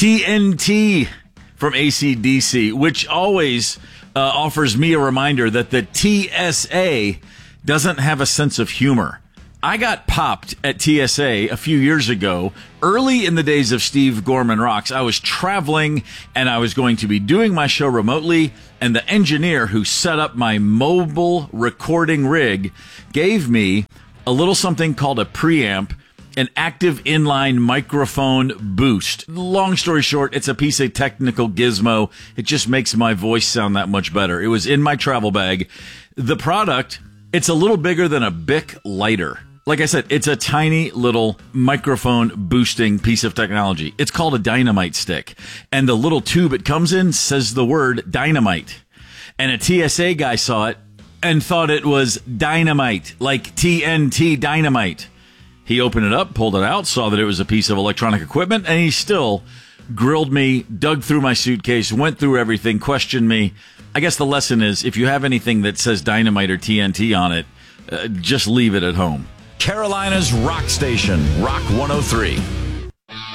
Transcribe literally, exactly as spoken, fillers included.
T N T from A C D C, which always uh, offers me a reminder that the T S A doesn't have a sense of humor. I got popped at T S A a few years ago, early in the days of Steve Gorman Rocks. I was traveling and I was going to be doing my show remotely, and the engineer who set up my mobile recording rig gave me a little something called a preamp, an active inline microphone boost. Long story short, it's a piece of technical gizmo. It just makes my voice sound that much better. It was in my travel bag. The product, it's a little bigger than a Bic lighter. Like I said, it's a tiny little microphone boosting piece of technology. It's called a dynamite stick. And the little tube it comes in says the word dynamite. And a T S A guy saw it and thought it was dynamite, like T N T dynamite. He opened it up, pulled it out, saw that it was a piece of electronic equipment, and he still grilled me, dug through my suitcase, went through everything, questioned me. I guess the lesson is, if you have anything that says dynamite or T N T on it, uh, just leave it at home. Carolina's Rock Station, Rock one oh three.